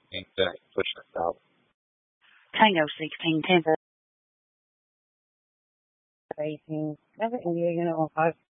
push us out. Tango 16, 10 for 18. That's an India unit on 5.